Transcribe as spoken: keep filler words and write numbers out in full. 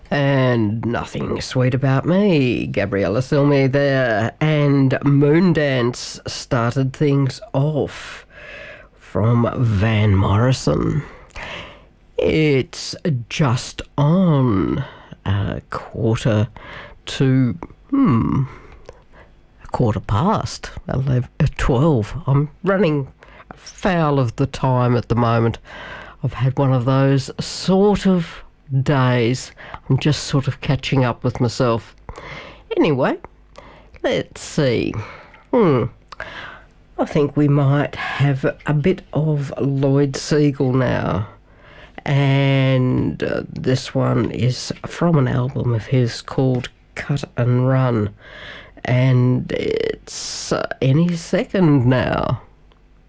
And Nothing Sweet About Me, Gabriella Cilmi there, and Moondance started things off from Van Morrison. It's just on a quarter to, hmm, a quarter past eleven, twelve. I'm running foul of the time at the moment. I've had one of those sort of days. I'm just sort of catching up with myself. Anyway, let's see. Hmm. I think we might have a bit of Lloyd Segal now. And uh, this one is from an album of his called Cut and Run. And it's uh, any second now.